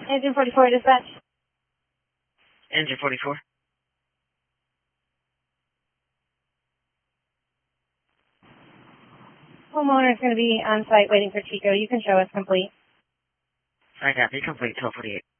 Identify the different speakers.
Speaker 1: Engine 44 dispatch.
Speaker 2: Engine 44.
Speaker 1: Homeowner is going to be on site waiting for Chico. You can show us complete.
Speaker 2: I copy. Complete 1248.